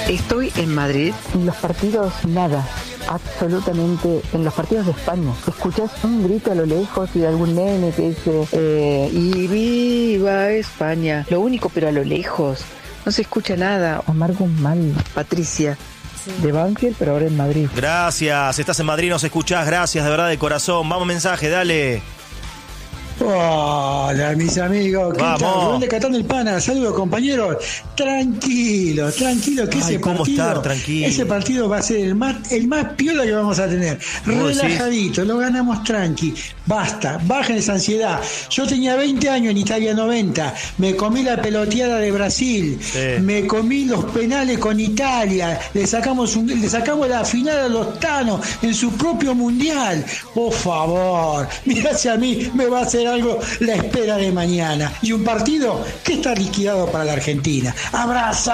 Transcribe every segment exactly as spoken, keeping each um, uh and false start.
Estoy en Madrid. En los partidos, nada. Absolutamente, en los partidos de España. Escuchás un grito a lo lejos y de algún nene que dice eh, y viva España. Lo único, pero a lo lejos. No se escucha nada. Omar Guzmán. Patricia. Sí. De Banfield, pero ahora en Madrid. Gracias, estás en Madrid, nos escuchás, gracias de verdad de corazón. Vamos, mensaje, dale. Hola, mis amigos. ¿Qué Vamos. tal? Rubén de Catán del Pana. Saludos, compañeros. Tranquilo, tranquilo, que Ay, ese ¿cómo partido, estar tranquilo? Ese partido va a ser el más, el más piola que vamos a tener. Relajadito, lo ganamos tranqui. Basta, bajen esa ansiedad. Yo tenía veinte años en Italia noventa. Me comí la peloteada de Brasil. Sí. Me comí los penales con Italia. Le sacamos un, le sacamos la final a los Tanos en su propio mundial. Por favor, mirá si a mí me va a hacer algo la espera de mañana. Y un partido que está liquidado para la Argentina. ¡Abrazo!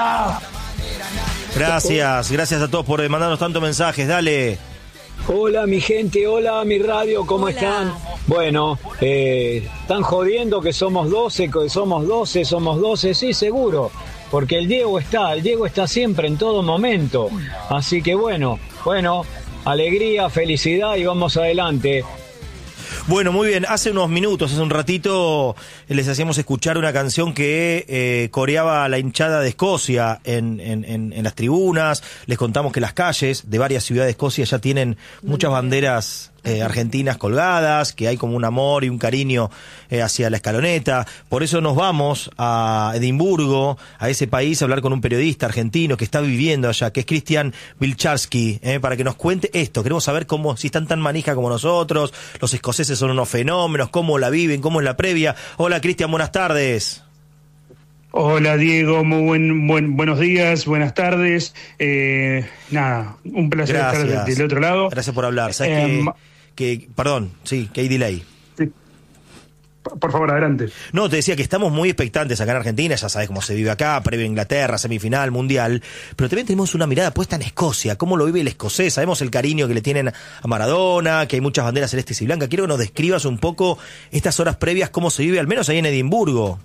Gracias, gracias a todos por mandarnos tantos mensajes, dale. Hola mi gente, hola mi radio, ¿cómo Hola. están? Bueno, eh, están jodiendo que somos doce, que somos doce, somos doce, sí, seguro, porque el Diego está, el Diego está siempre, en todo momento. Así que bueno, bueno, alegría, felicidad y vamos adelante. Bueno, muy bien, hace unos minutos, hace un ratito, les hacíamos escuchar una canción que eh, coreaba la hinchada de Escocia en, en, en, en las tribunas. Les contamos que las calles de varias ciudades de Escocia ya tienen muchas banderas eh, argentinas colgadas, que hay como un amor y un cariño eh, hacia la escaloneta. Por eso nos vamos a Edimburgo, a ese país, a hablar con un periodista argentino que está viviendo allá, que es Cristian Wilczarski, eh, para que nos cuente esto. Queremos saber cómo, si están tan manija como nosotros, los escoceses son unos fenómenos, cómo la viven, cómo es la previa. Hola Cristian, buenas tardes. Hola Diego, muy buen, buen buenos días, buenas tardes. Eh, nada, un placer Gracias. estar del otro lado. Gracias por hablar. ¿Sabes Eh, que, que, perdón, sí, que hay delay. Sí. Por favor, adelante. No, te decía que estamos muy expectantes acá en Argentina, ya sabes cómo se vive acá, previo a Inglaterra, semifinal, mundial, pero también tenemos una mirada puesta en Escocia, cómo lo vive el escocés, sabemos el cariño que le tienen a Maradona, que hay muchas banderas celestes y blancas. Quiero que nos describas un poco estas horas previas, cómo se vive, al menos ahí en Edimburgo.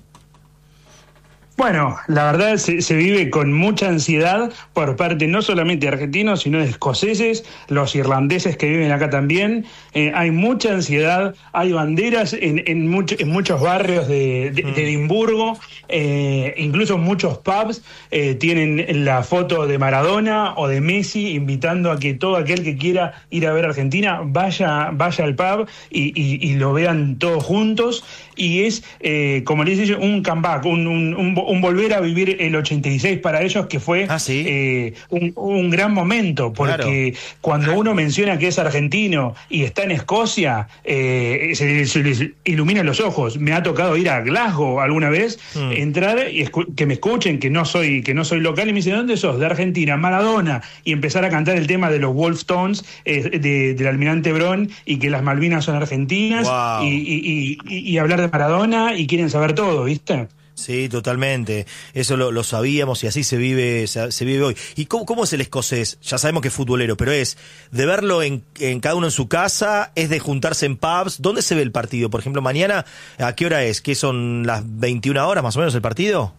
Bueno, la verdad se, se vive con mucha ansiedad por parte no solamente de argentinos, sino de escoceses, los irlandeses que viven acá también. Eh, hay mucha ansiedad, hay banderas en, en, mucho, en muchos barrios de, de, de Edimburgo, eh, incluso muchos pubs eh, tienen la foto de Maradona o de Messi, invitando a que todo aquel que quiera ir a ver Argentina vaya, vaya al pub y, y, y lo vean todos juntos. Y es, eh, como les dice, un comeback, un, un, un, un volver a vivir el ochenta y seis para ellos, que fue ¿Ah, sí? eh, un, un gran momento, porque claro, cuando uno menciona que es argentino y está en Escocia, eh, se, se les iluminan los ojos. Me ha tocado ir a Glasgow alguna vez, mm. entrar y escu- que me escuchen, que no soy que no soy local, y me dicen, ¿dónde sos? De Argentina, Maradona, y empezar a cantar el tema de los Wolf Tones, eh, de, del Almirante Brown, y que las Malvinas son argentinas, wow. y, y, y, y hablar de Maradona, y quieren saber todo, ¿viste? Sí, totalmente. Eso lo, lo sabíamos y así se vive se, se vive hoy. ¿Y cómo, cómo es el escocés? Ya sabemos que es futbolero, pero es de verlo en, en cada uno en su casa, es de juntarse en pubs. ¿Dónde se ve el partido? Por ejemplo, mañana, ¿a qué hora es? ¿Qué son las veintiuna horas más o menos el partido?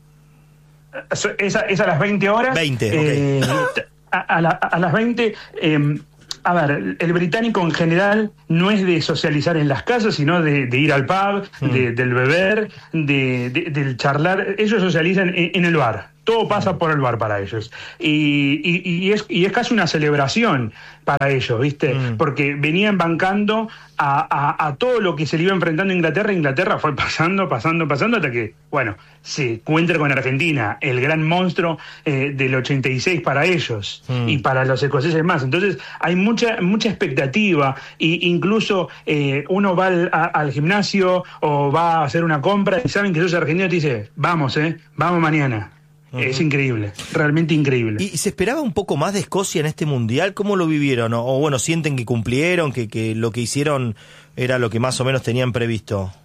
Es a, es a las veinte horas. veinte, eh, ok. A, a, la, a las veinte... Eh, A ver, el británico en general no es de socializar en las casas, sino de, de ir al pub, mm. de, del beber, de, de, del charlar. Ellos socializan en, en el bar. Todo pasa por el bar para ellos. Y, y, y, es, y es casi una celebración para ellos, ¿viste? Mm. Porque venían bancando a, a, a todo lo que se le iba enfrentando a Inglaterra. Inglaterra fue pasando, pasando, pasando, hasta que, bueno, se encuentra con Argentina, el gran monstruo eh, del ochenta y seis para ellos, mm. y para los escoceses más. Entonces hay mucha mucha expectativa, e incluso eh, uno va al, a, al gimnasio o va a hacer una compra y saben que sos argentino y te dice, vamos, eh, vamos mañana. Uh-huh. Es increíble, realmente increíble. ¿Y se esperaba un poco más de Escocia en este mundial? ¿Cómo lo vivieron? O, o bueno, sienten que cumplieron, que, que lo que hicieron era lo que más o menos tenían previsto.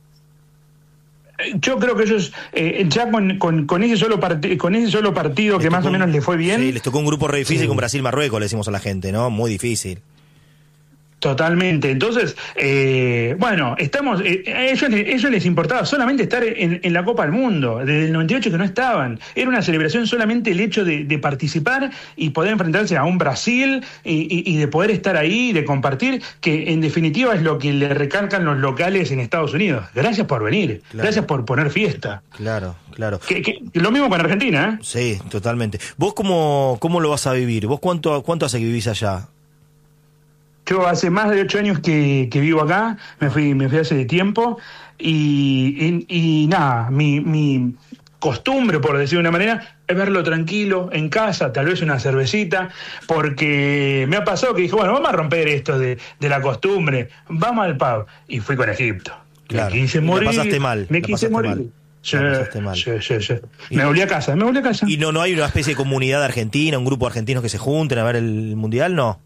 Yo creo que ellos eh, ya con, con, con ese solo partido, con ese solo partido que más o menos les fue bien. Sí, les tocó un grupo re difícil, sí, con Brasil-Marruecos, le decimos a la gente, ¿no? Muy difícil. Totalmente. Entonces, eh, bueno, estamos. Eh, a ellos, a ellos les importaba solamente estar en, en la Copa del Mundo. Desde el noventa y ocho que no estaban. Era una celebración solamente el hecho de, de participar y poder enfrentarse a un Brasil y, y, y de poder estar ahí, de compartir, que en definitiva es lo que le recalcan los locales en Estados Unidos. Gracias por venir. Claro. Gracias por poner fiesta. Claro, claro. Que, que, lo mismo con Argentina, ¿eh? Sí, totalmente. ¿Vos cómo, cómo lo vas a vivir? ¿Vos cuánto, cuánto hace que vivís allá? Yo hace más de ocho años que, que vivo acá, me fui, me fui hace tiempo y, y, y nada, mi, mi costumbre, por decir de una manera, es verlo tranquilo, en casa, tal vez una cervecita, porque me ha pasado que dije, bueno, vamos a romper esto de, de la costumbre, vamos al pub, y fui con Egipto. Claro. Me quise morir. La pasaste mal. Me quise morir. Mal. Sí, mal. sí, sí, sí. Me volví a casa, me volví a casa. ¿Y no, no hay una especie de comunidad argentina, un grupo de argentinos que se junten a ver el Mundial? No.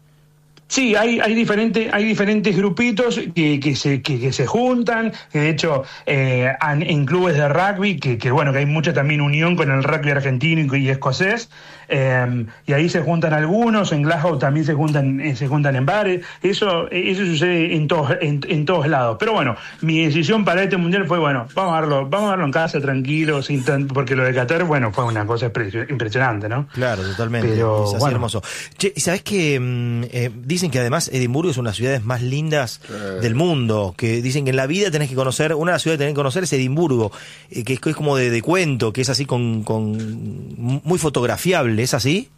Sí, hay, hay diferentes, hay diferentes grupitos que, que se, que, que se juntan, que de hecho eh, han, en clubes de rugby, que, que bueno, que hay mucha también unión con el rugby argentino y escocés, eh, y ahí se juntan algunos, en Glasgow también se juntan, eh, se juntan en bares, eso, eso sucede en todos, en, en todos lados. Pero bueno, mi decisión para este mundial fue, bueno, vamos a verlo, vamos a verlo en casa, tranquilo, sin tan, porque lo de Qatar, bueno, fue una cosa impresionante, ¿no? Claro, totalmente. Pero, es así, bueno, hermoso. Che, ¿y sabés que eh, dicen que además Edimburgo es una de las ciudades más lindas eh. del mundo? Que dicen que en la vida tenés que conocer, una de las ciudades que tenés que conocer es Edimburgo, eh, que, es, que es como de, de cuento, que es así con, con muy fotografiable, ¿es así?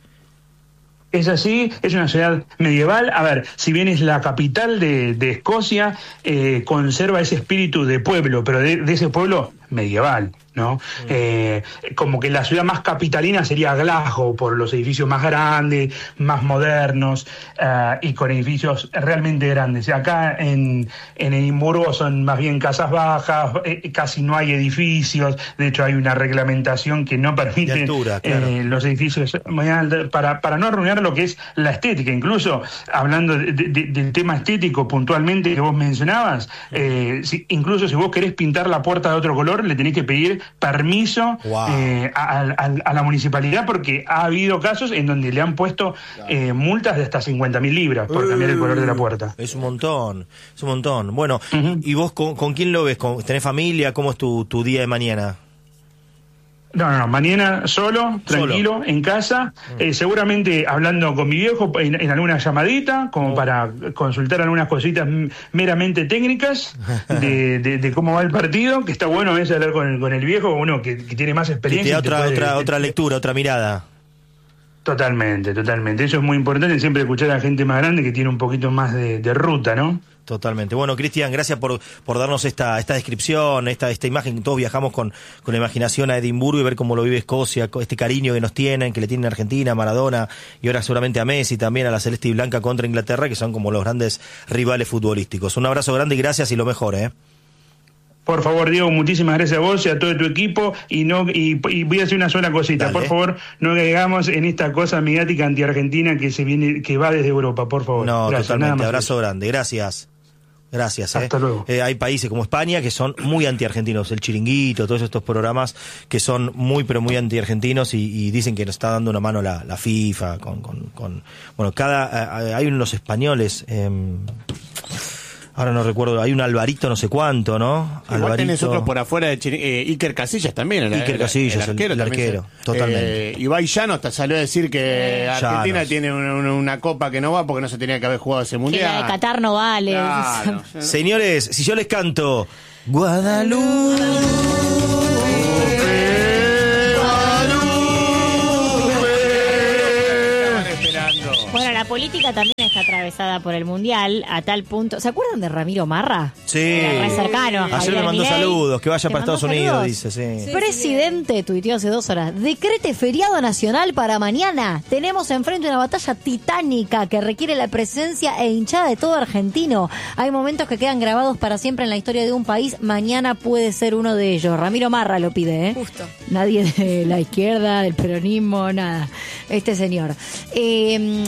Es así, es una ciudad medieval. A ver, si bien es la capital de, de Escocia, eh, conserva ese espíritu de pueblo, pero de, de ese pueblo medieval, ¿no? Mm. Eh, como que la ciudad más capitalina sería Glasgow, por los edificios más grandes, más modernos, uh, y con edificios realmente grandes. Y acá en, en Edimburgo son más bien casas bajas, eh, casi no hay edificios, de hecho hay una reglamentación que no permite altura, claro. eh, los edificios muy altos, para, para no arruinar lo que es la estética. Incluso, hablando de, de, del tema estético puntualmente que vos mencionabas, eh, si, incluso si vos querés pintar la puerta de otro color, le tenés que pedir permiso wow. eh, a, a, a la municipalidad, porque ha habido casos en donde le han puesto eh, multas de hasta cincuenta mil libras por uh, cambiar el color de la puerta. Es un montón, es un montón. Bueno, uh-huh. ¿y vos con, con quién lo ves? ¿Con, ¿Tenés familia? ¿Cómo es tu, tu día de mañana? No, no, no, mañana solo, tranquilo, solo. En casa, mm. eh, seguramente hablando con mi viejo en, en alguna llamadita, como oh. para consultar algunas cositas meramente técnicas de, de, de cómo va el partido, que está bueno es hablar con el, con el viejo, uno que, que tiene más experiencia. Y te da otra, puede, otra, te, otra lectura, otra mirada. Totalmente, totalmente. Eso es muy importante, siempre escuchar a la gente más grande que tiene un poquito más de, de ruta, ¿no? Totalmente. Bueno, Cristian, gracias por, por darnos esta, esta descripción, esta, esta imagen. Todos viajamos con, con la imaginación a Edimburgo y ver cómo lo vive Escocia, este cariño que nos tienen, que le tienen a Argentina, a Maradona y ahora seguramente a Messi, también a la Celeste y Blanca contra Inglaterra, que son como los grandes rivales futbolísticos. Un abrazo grande y gracias y lo mejor, ¿eh? Por favor, Diego, muchísimas gracias a vos y a todo tu equipo. Y no y, y voy a hacer una sola cosita. Dale. Por favor, no caigamos en esta cosa mediática anti-argentina que se viene, que va desde Europa, por favor. No, gracias, totalmente. Abrazo eso. grande. Gracias. Gracias. Hasta eh. luego. Eh, hay países como España que son muy anti-argentinos. El Chiringuito, todos estos programas que son muy, pero muy anti-argentinos y, y dicen que nos está dando una mano la, la FIFA. Con, con, con bueno, cada eh, hay unos españoles. Eh, Ahora no recuerdo, hay un Alvarito no sé cuánto, ¿no? Igual Alvarito. tenés otro por afuera de Chiri- eh, Iker Casillas también. El, Iker Casillas, el arquero. El, el arquero, se, totalmente. Eh, Ibai Llano hasta salió a decir que Argentina Llanos. tiene una, una, una copa que no va porque no se tenía que haber jugado ese mundial. Que la de Qatar no vale. Claro. Señores, si yo les canto Guadalupe, Bueno, la política también está atravesada por el Mundial a tal punto... ¿Se acuerdan de Ramiro Marra? Sí. Era re cercano. Ayer me mandó Milei. saludos, que vaya ¿Te para mandó Estados Unidos, saludos? dice, sí. Sí, Presidente, tuiteó hace dos horas, decrete feriado nacional para mañana. Tenemos enfrente una batalla titánica que requiere la presencia e hinchada de todo argentino. Hay momentos que quedan grabados para siempre en la historia de un país. Mañana puede ser uno de ellos. Ramiro Marra lo pide, ¿eh? Justo. Nadie de la izquierda, del peronismo, nada. Este señor. Eh...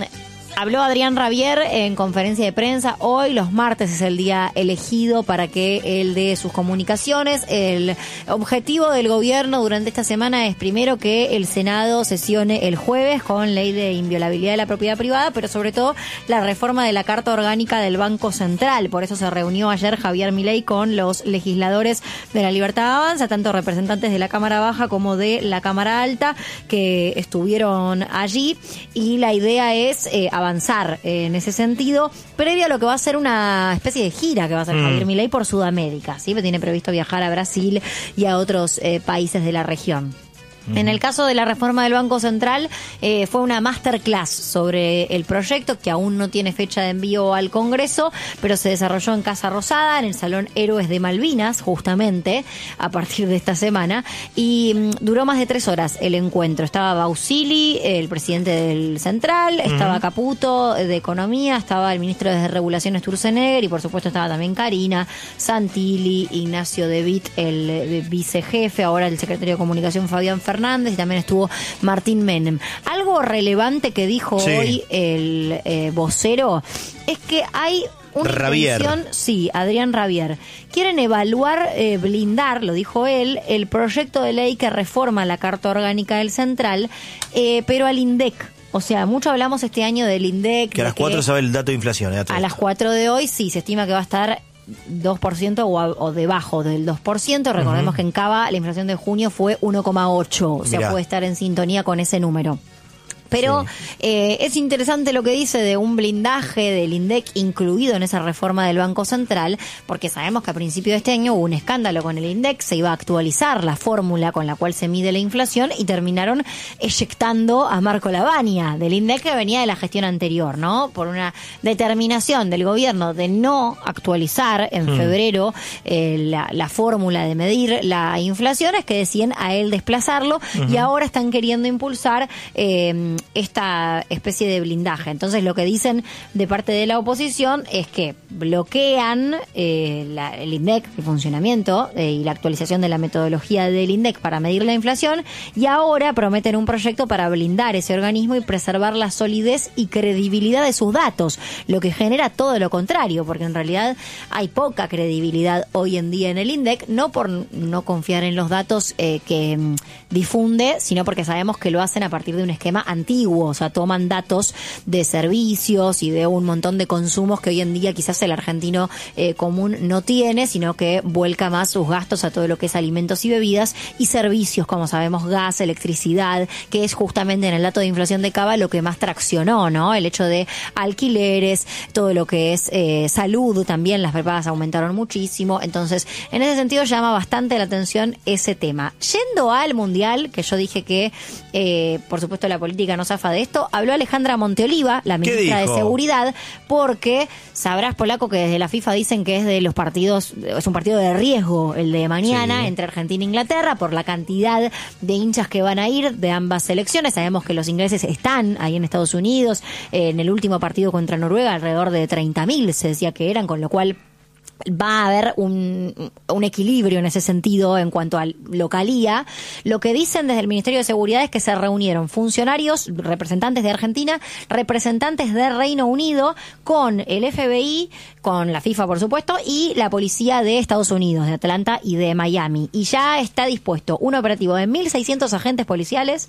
Habló Adrián Rabier en conferencia de prensa. Hoy, los martes, es el día elegido para que él dé sus comunicaciones. El objetivo del gobierno durante esta semana es primero que el Senado sesione el jueves con ley de inviolabilidad de la propiedad privada, pero sobre todo la reforma de la Carta Orgánica del Banco Central. Por eso se reunió ayer Javier Milei con los legisladores de la Libertad Avanza, tanto representantes de la Cámara Baja como de la Cámara Alta, que estuvieron allí, y la idea es eh, avanzar en ese sentido, previo a lo que va a ser una especie de gira que va a hacer mm. Javier Milei por Sudamérica, ¿sí? Tiene previsto viajar a Brasil y a otros eh, países de la región. En el caso de la reforma del Banco Central, eh, fue una masterclass sobre el proyecto, que aún no tiene fecha de envío al Congreso, pero se desarrolló en Casa Rosada, en el Salón Héroes de Malvinas, justamente, a partir de esta semana, y mm, duró más de tres horas el encuentro. Estaba Bausili, el presidente del Central, uh-huh. estaba Caputo, de Economía, estaba el ministro de Regulación, Sturzenegger, y por supuesto estaba también Karina, Santilli, Ignacio De Witt, el, el vicejefe, ahora el secretario de Comunicación, Fabián Fernández, Fernández, y también estuvo Martín Menem. Algo relevante que dijo sí. hoy el eh, vocero es que hay una Rabier. intención, sí, Adrián Rabier, quieren evaluar, eh, blindar, lo dijo él, el proyecto de ley que reforma la Carta Orgánica del Central, eh, pero al INDEC. O sea, mucho hablamos este año del INDEC. Que a las cuatro sabe el dato de inflación. ¿eh? A las cuatro de hoy, sí, se estima que va a estar dos por ciento o, a, o debajo del dos por ciento. Recordemos uh-huh. que en Cava la inflación de junio fue uno coma ocho, o sea, Mirá. puede estar en sintonía con ese número. Pero sí. eh, es interesante lo que dice de un blindaje del INDEC incluido en esa reforma del Banco Central, porque sabemos que a principio de este año hubo un escándalo con el INDEC, se iba a actualizar la fórmula con la cual se mide la inflación y terminaron eyectando a Marco Lavagna del INDEC, que venía de la gestión anterior, ¿no? Por una determinación del gobierno de no actualizar en hmm. febrero eh, la, la fórmula de medir la inflación, es que deciden a él desplazarlo uh-huh. y ahora están queriendo impulsar eh, esta especie de blindaje. Entonces lo que dicen de parte de la oposición es que bloquean eh, la, el INDEC, el funcionamiento eh, y la actualización de la metodología del INDEC para medir la inflación, y ahora prometen un proyecto para blindar ese organismo y preservar la solidez y credibilidad de sus datos, lo que genera todo lo contrario, porque en realidad hay poca credibilidad hoy en día en el INDEC, no por no confiar en los datos eh, que mm, difunde, sino porque sabemos que lo hacen a partir de un esquema antiguo. O sea, toman datos de servicios y de un montón de consumos que hoy en día quizás el argentino eh, común no tiene, sino que vuelca más sus gastos a todo lo que es alimentos y bebidas, y servicios, como sabemos, gas, electricidad, que es justamente en el dato de inflación de Cava lo que más traccionó, ¿no? El hecho de alquileres, todo lo que es eh, salud, también las prepagas aumentaron muchísimo. Entonces, en ese sentido llama bastante la atención ese tema. Yendo al Mundial, que yo dije que, eh, por supuesto, la política no zafa de esto, habló Alejandra Monteoliva, la ministra de Seguridad, porque sabrás, Polaco, que desde la FIFA dicen que es de los partidos, es un partido de riesgo el de mañana sí. entre Argentina e Inglaterra, por la cantidad de hinchas que van a ir de ambas selecciones. Sabemos que los ingleses están ahí en Estados Unidos, eh, en el último partido contra Noruega alrededor de treinta mil se decía que eran, con lo cual va a haber un, un equilibrio en ese sentido en cuanto a localía. Lo que dicen desde el Ministerio de Seguridad es que se reunieron funcionarios, representantes de Argentina, representantes de Reino Unido, con el F B I, con la FIFA por supuesto, y la policía de Estados Unidos, de Atlanta y de Miami. Y ya está dispuesto un operativo de mil seiscientos agentes policiales,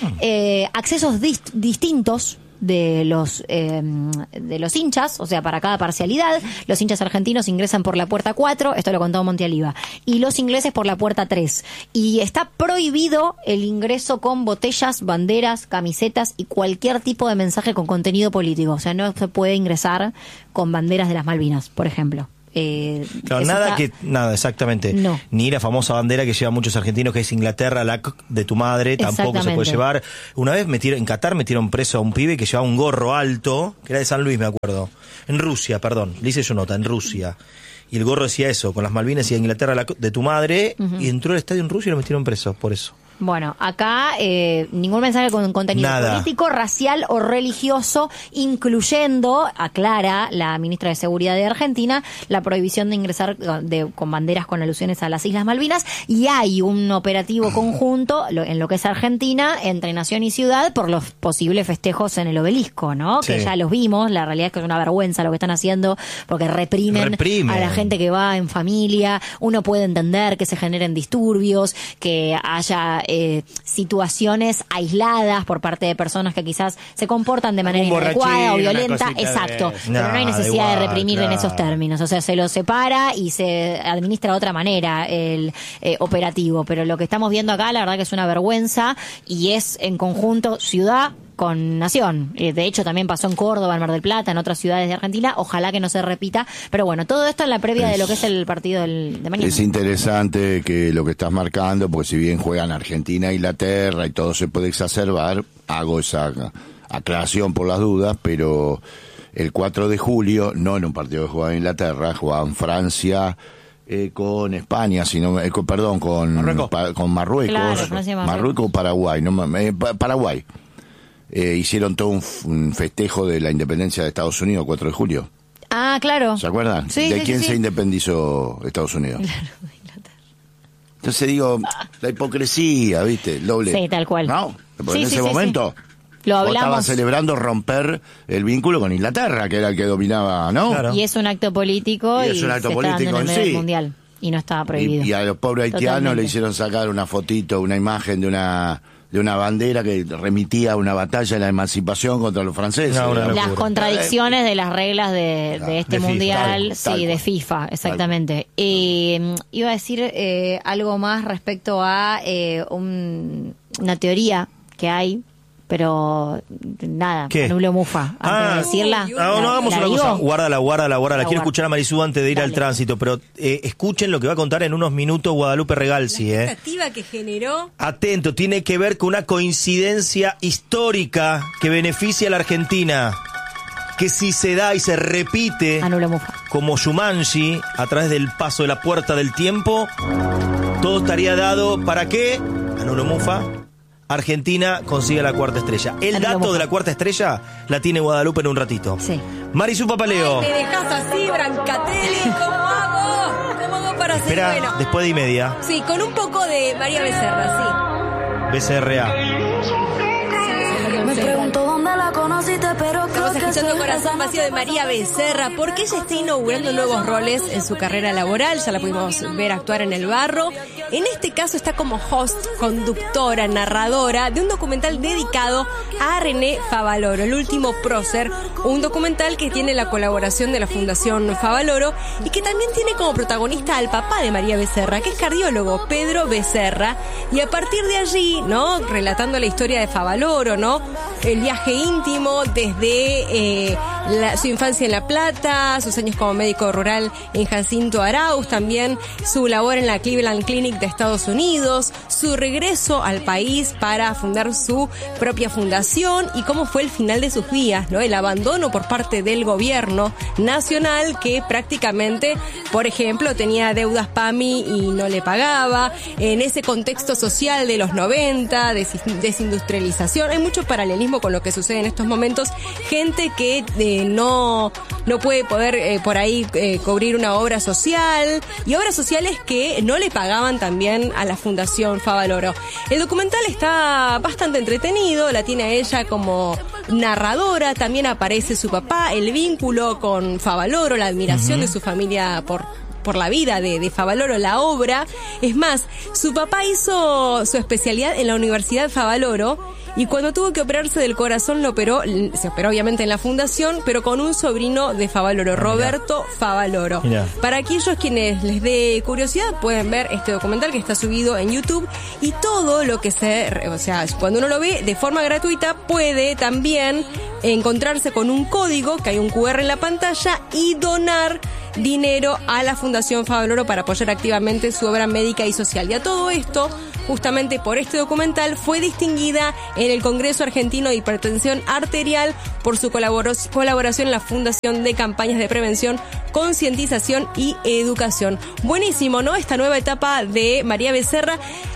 eh, accesos dist- distintos de los eh, de los hinchas, o sea, para cada parcialidad. Los hinchas argentinos ingresan por la puerta cuatro, esto lo contó Monteoliva, y los ingleses por la puerta tres. Y está prohibido el ingreso con botellas, banderas, camisetas y cualquier tipo de mensaje con contenido político. O sea, no se puede ingresar con banderas de las Malvinas, por ejemplo. Eh, claro, nada está... que nada exactamente no. Ni la famosa bandera que llevan muchos argentinos, que es Inglaterra, la C de tu madre, tampoco se puede llevar. Una vez metieron, en Qatar metieron preso a un pibe que llevaba un gorro alto, que era de San Luis, me acuerdo, en Rusia, perdón, le hice yo nota, en Rusia, y el gorro decía eso, con las Malvinas y Inglaterra, la C de tu madre, uh-huh. y entró al estadio en Rusia y lo metieron preso por eso. Bueno, acá eh, ningún mensaje con contenido Nada. político, racial o religioso, incluyendo, aclara la ministra de Seguridad de Argentina, la prohibición de ingresar de, con banderas con alusiones a las Islas Malvinas, y hay un operativo conjunto lo, en lo que es Argentina, entre nación y ciudad, por los posibles festejos en el Obelisco, ¿no? Sí. Que ya los vimos, la realidad es que es una vergüenza lo que están haciendo, porque reprimen, Reprimen. a la gente que va en familia. Uno puede entender que se generen disturbios, que haya eh, situaciones aisladas por parte de personas que quizás se comportan de manera Un inadecuada o borrachín, una violenta, cosita exacto, de- pero no hay Nada, necesidad de igual, reprimir en claro. esos términos, o sea, se lo separa y se administra de otra manera el eh, operativo, pero lo que estamos viendo acá la verdad que es una vergüenza y es en conjunto ciudad con nación. Eh, De hecho, también pasó en Córdoba, en Mar del Plata, en otras ciudades de Argentina. Ojalá que no se repita. Pero bueno, todo esto en la previa de lo que es el partido del, de mañana. Es interesante que lo que estás marcando, porque si bien juegan Argentina e Inglaterra y todo se puede exacerbar, hago esa aclaración por las dudas, pero el cuatro de julio, no en un partido que jugaba Inglaterra, jugaban Francia eh, con España, sino, eh, con- perdón, con Marruecos. pa- con Marruecos, Claro, Francia, Marruecos. Marruecos o Paraguay, no, me- eh, pa- Paraguay. Eh, hicieron todo un, f- un festejo de la independencia de Estados Unidos, cuatro de julio. Ah, claro. ¿Se acuerdan? Sí, ¿De sí, quién sí, se sí. independizó Estados Unidos? Entonces digo, la hipocresía, ¿viste? El doble. Sí, tal cual. ¿No? Porque Sí, en sí, ese sí, momento sí. Lo vos estabas hablamos. celebrando romper el vínculo con Inglaterra, que era el que dominaba, ¿no? Claro. Y es un acto político Y y, es un acto se está dando político en el en medio sí. del mundial. Y no estaba prohibido. Y, y a los pobres haitianos Totalmente. le hicieron sacar una fotito, una imagen de una de una bandera que remitía a una batalla de la emancipación contra los franceses. No, una Era- locura. Las contradicciones de las reglas de, de este De FIFA, mundial, tal- tal sí, de cual. FIFA, exactamente. Eh, iba a decir eh, algo más respecto a eh, un- una teoría que hay, pero nada, ¿Qué? anulo mufa. Antes Ah. de decirla, No, no, ¿la- hagamos la una digo? cosa, guárdala, guárdala, guárdala. La Quiero guardo. escuchar a Marisú antes de ir al Dale. tránsito, pero eh, escuchen lo que va a contar en unos minutos Guadalupe Regalsi, La ¿eh? expectativa que generó. Atento, tiene que ver con una coincidencia histórica que beneficia a la Argentina, que si se da y se repite Anulo mufa. como Shumanji a través del paso de la puerta del tiempo, todo estaría dado para que, anulo mufa, Argentina consiga la cuarta estrella. El Anulo dato mufa. de la cuarta estrella la tiene Guadalupe en un ratito. Sí. Marisú Papaleo. Me dejas así, Brancatelli. ¿Cómo hago? ¿Cómo hago para ser Espera, bueno? después de y media, Sí, con un poco de María Becerra, B C R A. Me pregunto dónde la conociste, pero sí. creo Estamos que escuchando soy Corazón Vacío de María Becerra porque ella está inaugurando nuevos roles en su carrera laboral. Ya la pudimos ver actuar en El Barro. En este caso está como host, conductora, narradora de un documental dedicado a René Favaloro, el último prócer, un documental que tiene la colaboración de la Fundación Favaloro y que también tiene como protagonista al papá de María Becerra, que es cardiólogo, Pedro Becerra, y a partir de allí, ¿no? Relatando la historia de Favaloro, ¿no? El viaje íntimo desde eh, la- su infancia en La Plata, sus años como médico rural en Jacinto Arauz, también su labor en la Cleveland Clinic de Estados Unidos, su regreso al país para fundar su propia fundación y cómo fue el final de sus días, ¿no? El abandono por parte del gobierno nacional que prácticamente, por ejemplo, tenía deudas P A M I y no le pagaba, en ese contexto social de los noventa, des- desindustrialización, hay mucho paralelismo con lo que sucede en estos momentos, gente que eh, no, no puede poder eh, por ahí eh, cubrir una obra social y obras sociales que no le pagaban también a la Fundación Favaloro. El documental está bastante entretenido, la tiene a ella como narradora, también aparece su papá, el vínculo con Favaloro, la admiración de su familia por por la vida de, de Favaloro, la obra. Es más, su papá hizo su especialidad en la Universidad Favaloro y cuando tuvo que operarse del corazón lo operó, se operó obviamente en la fundación, pero con un sobrino de Favaloro, Roberto Favaloro. Mirá. Para aquellos quienes les dé curiosidad pueden ver este documental que está subido en YouTube y todo lo que se, o sea, cuando uno lo ve de forma gratuita puede también encontrarse con un código, que hay un cu erre en la pantalla, y donar dinero a la Fundación Favaloro para apoyar activamente su obra médica y social. Y a todo esto, justamente por este documental, fue distinguida en el Congreso Argentino de Hipertensión Arterial por su colaboro- colaboración en la Fundación de Campañas de Prevención, Concientización y Educación. Buenísimo, ¿no? Esta nueva etapa de María Becerra.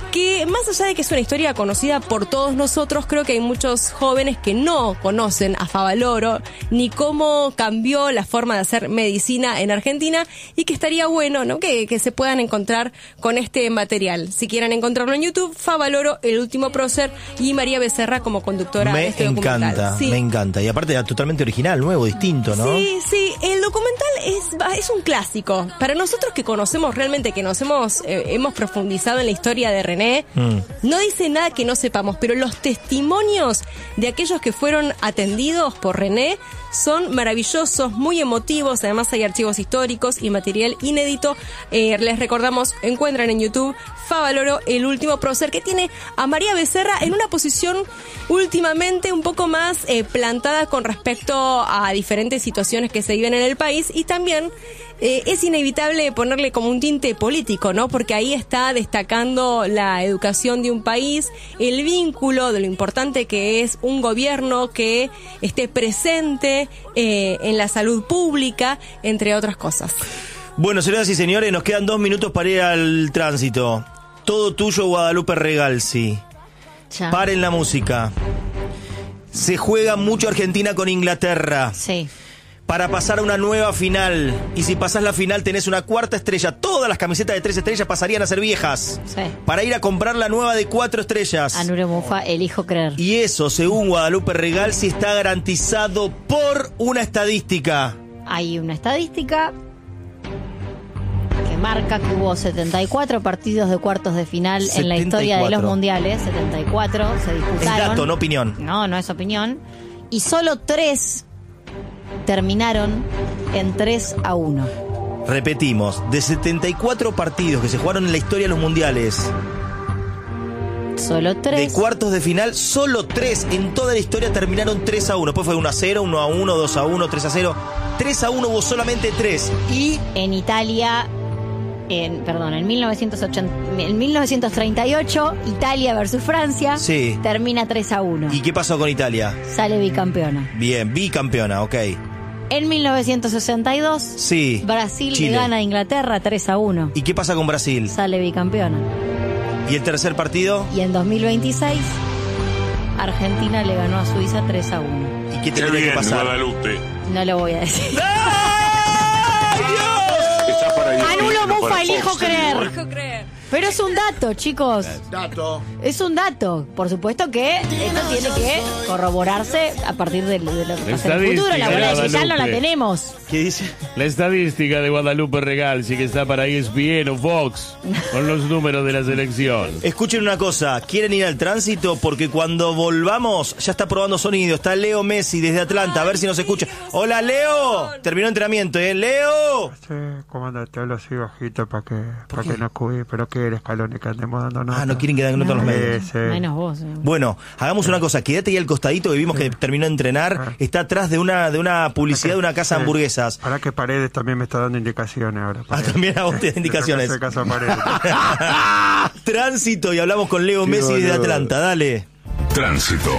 que más allá de que es una historia conocida por todos nosotros, creo que hay muchos jóvenes que no conocen a Favaloro ni cómo cambió la forma de hacer medicina en Argentina, y que estaría bueno, ¿no?, que, que se puedan encontrar con este material. Si quieren encontrarlo en YouTube, Favaloro, el último prócer, y María Becerra como conductora me de este encanta, documental. Sí. Me encanta. Y aparte totalmente original, nuevo, distinto, ¿no? Sí, sí. El documental es, es un clásico. Para nosotros que conocemos realmente, que nos hemos, eh, hemos profundizado en la historia de René, mm. no dice nada que no sepamos, pero los testimonios de aquellos que fueron atendidos por René son maravillosos, muy emotivos. Además hay archivos históricos y material inédito. Eh, les recordamos, encuentran en YouTube Favaloro, el último prócer, que tiene a María Becerra en una posición últimamente un poco más eh, plantada con respecto a diferentes situaciones que se viven en el país, y también eh, es inevitable ponerle como un tinte político, ¿no? Porque ahí está destacando la educación de un país, el vínculo de lo importante que es un gobierno que esté presente eh, en la salud pública, entre otras cosas. Bueno, señoras y señores, nos quedan dos minutos para ir al tránsito. Todo tuyo, Guadalupe Regalsi. Ya. Paren la música. Se juega mucho Argentina con Inglaterra. Sí. Para pasar a una nueva final. Y si pasás la final tenés una cuarta estrella. Todas las camisetas de tres estrellas pasarían a ser viejas. Sí. Para ir a comprar la nueva de cuatro estrellas. Anure Mufa, elijo creer. Y eso, según Guadalupe Regalsi, está garantizado por una estadística. Hay una estadística que marca que hubo setenta y cuatro partidos de cuartos de final setenta y cuatro. En la historia de los mundiales. setenta y cuatro se disputaron. Es dato, no opinión. No, no es opinión. Y solo tres terminaron en tres a uno. Repetimos, de setenta y cuatro partidos que se jugaron en la historia de los mundiales, solo tres. De cuartos de final, solo tres en toda la historia terminaron tres a uno. Después fue uno a cero, uno a uno, dos a uno, tres a cero. tres a uno hubo solamente tres. Y en Italia, en, perdón, en, mil novecientos ochenta, en mil novecientos treinta y ocho, Italia versus Francia, sí, termina tres a uno. ¿Y qué pasó con Italia? Sale bicampeona. Bien, bicampeona, ok. En mil novecientos sesenta y dos, sí, Brasil Chile le gana a Inglaterra tres a uno. ¿Y qué pasa con Brasil? Sale bicampeona. ¿Y el tercer partido? Y en dos mil veintiséis, Argentina le ganó a Suiza tres a uno. ¿Y qué tendría que pasar? Guadalupe. No lo voy a decir. ¡Ay, Dios! Anulo Mufa, elijo creer. Elijo creer. Pero es un dato, chicos. Dato. Es un dato. Por supuesto que esto tiene que corroborarse a partir de, de lo que pasa en el futuro. La bola de cristal no la tenemos. ¿Qué dice? La estadística de Guadalupe Regalsi, que está para E S P N o Fox, con los números de la selección. Escuchen una cosa, ¿quieren ir al tránsito? Porque cuando volvamos, ya está probando sonido. Está Leo Messi desde Atlanta, a ver si nos escucha. ¡Hola, Leo! Terminó el entrenamiento, ¿eh? ¡Leo! Sí, comandante, hablo así bajito para que, para que no cuide, pero que el escalón que andemos dando nota. Ah, no quieren que den nota a los medios. Sí, sí. Menos vos. Eh. Bueno, hagamos una cosa, quédate ahí al costadito, que vimos que terminó de entrenar. Está atrás de una de una publicidad de una casa de hamburguesas. Para que Paredes también me está dando indicaciones ahora. Ah, también a vos te da indicaciones. Caso Paredes. Tránsito, y hablamos con Leo Messi desde Atlanta, dale. Tránsito.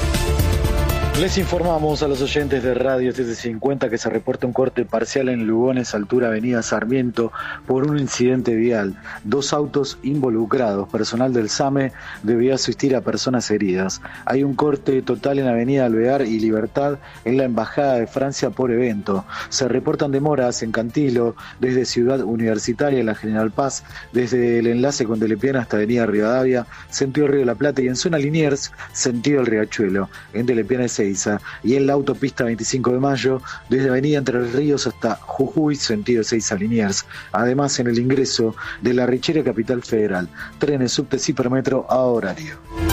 Les informamos a los oyentes de Radio setecientos cincuenta que se reporta un corte parcial en Lugones, altura Avenida Sarmiento, por un incidente vial. Dos autos involucrados. Personal del SAME debió asistir a personas heridas. Hay un corte total en Avenida Alvear y Libertad en la Embajada de Francia por evento. Se reportan demoras en Cantilo, desde Ciudad Universitaria en la General Paz, desde el enlace con Telepiana hasta Avenida Rivadavia, sentido Río de la Plata, y en zona Liniers, sentido el Riachuelo, en Telepiana y Seiza. Y en la autopista veinticinco de mayo, desde Avenida Entre Ríos hasta Jujuy, sentido Seiza Liniers. Además, en el ingreso de la Richera Capital Federal, trenes, subtes y hipermetro a horario.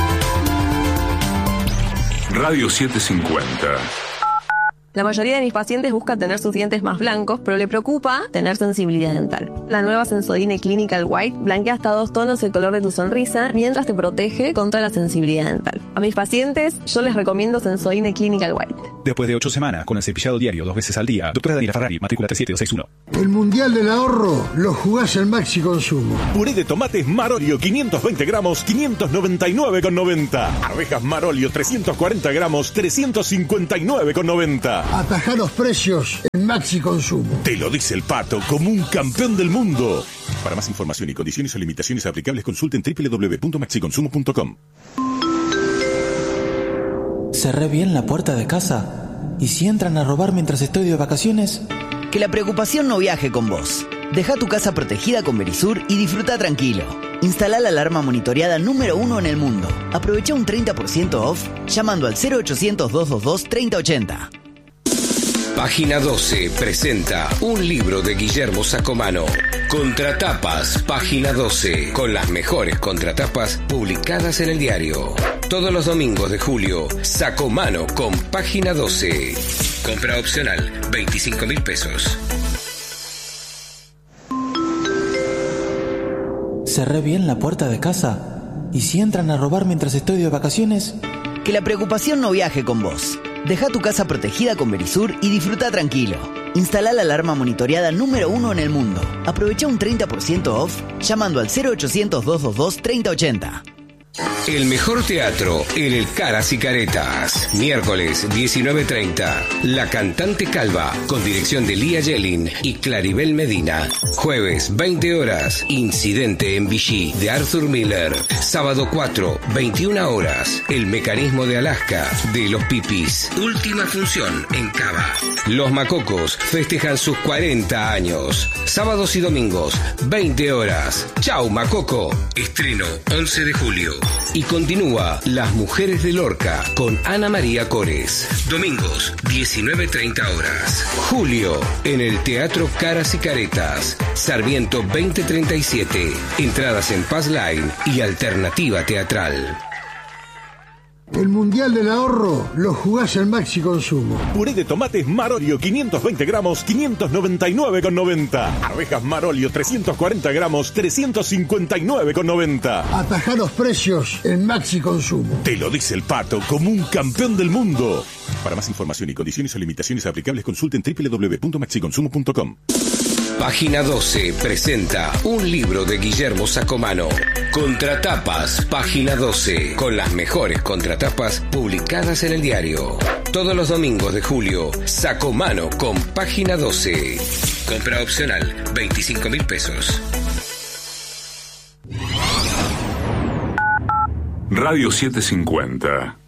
Radio setecientos cincuenta. La mayoría de mis pacientes buscan tener sus dientes más blancos, pero le preocupa tener sensibilidad dental. La nueva Sensodyne Clinical White blanquea hasta dos tonos el color de tu sonrisa, mientras te protege contra la sensibilidad dental. A mis pacientes, yo les recomiendo Sensodyne Clinical White. Después de ocho semanas, con el cepillado diario dos veces al día. Doctora Daniela Ferrari, matrícula tres siete dos seis uno. El Mundial del Ahorro lo jugás en Maxi Consumo. Puré de tomates Marolio quinientos veinte gramos, quinientos noventa y nueve con noventa. Arvejas Marolio trescientos cuarenta gramos, trescientos cincuenta y nueve con noventa. Atajá los precios en Maxi Consumo. Te lo dice el Pato como un campeón del mundo. Para más información y condiciones o limitaciones aplicables, consulten doble u doble u doble u punto maxiconsumo punto com. Cerré bien la puerta de casa. ¿Y si entran a robar mientras estoy de vacaciones? Que la preocupación no viaje con vos. Deja tu casa protegida con Verisur y disfruta tranquilo. Instala la alarma monitoreada número uno en el mundo. Aprovecha un treinta por ciento off llamando al cero ochocientos, doscientos veintidós, treinta ochenta. Página doce presenta un libro de Guillermo Sacomano. Contratapas, Página doce, con las mejores contratapas publicadas en el diario. Todos los domingos de julio, Sacomano con Página doce. Compra opcional, veinticinco mil pesos. Cerré bien la puerta de casa. ¿Y si entran a robar mientras estoy de vacaciones? Que la preocupación no viaje con vos. Deja tu casa protegida con Verisur y disfruta tranquilo. Instala la alarma monitoreada número uno en el mundo. Aprovecha un treinta por ciento off llamando al cero ochocientos, doscientos veintidós, treinta ochenta. El mejor teatro en el Caras y Caretas. Miércoles diecinueve treinta. La cantante calva con dirección de Lía Yelin y Claribel Medina. Jueves veinte horas. Incidente en Vichy de Arthur Miller. Sábado cuatro, veintiuna horas. El mecanismo de Alaska de Los Pipis. Última función en Cava. Los Macocos festejan sus cuarenta años. Sábados y domingos, veinte horas. Chau Macoco. Estreno once de julio. Y continúa Las Mujeres de Lorca con Ana María Cores. Domingos, diecinueve treinta horas. Julio, en el Teatro Caras y Caretas. Sarmiento veinte treinta y siete. Entradas en Paz Line y Alternativa Teatral. El Mundial del Ahorro lo jugás en Maxi Consumo. Puré de tomates Marolio quinientos veinte gramos, quinientos noventa y nueve con noventa. Arvejas Marolio trescientos cuarenta gramos, trescientos cincuenta y nueve con noventa. Atajá los precios en Maxi Consumo. Te lo dice el Pato como un campeón del mundo. Para más información y condiciones o limitaciones aplicables, consulten doble u doble u doble u punto maxiconsumo punto com. Página doce presenta un libro de Guillermo Sacomano. Contratapas, Página doce, con las mejores contratapas publicadas en el diario. Todos los domingos de julio, Sacomano con Página doce. Compra opcional, veinticinco mil pesos. Radio setecientos cincuenta.